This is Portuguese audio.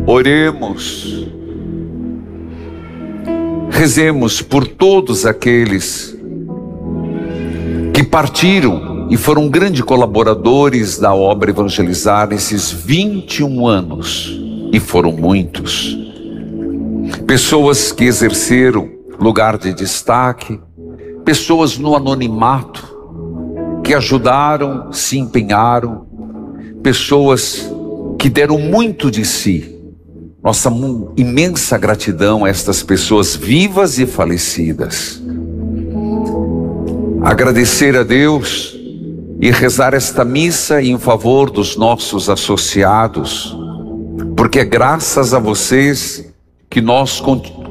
Oremos. Rezemos por todos aqueles que partiram e foram grandes colaboradores da obra Evangelizar nesses 21 anos, e foram muitos. Pessoas que exerceram lugar de destaque, pessoas no anonimato, que ajudaram, se empenharam, pessoas que deram muito de si. Nossa imensa gratidão a estas pessoas vivas e falecidas. Agradecer a Deus e rezar esta missa em favor dos nossos associados, porque é graças a vocês que nós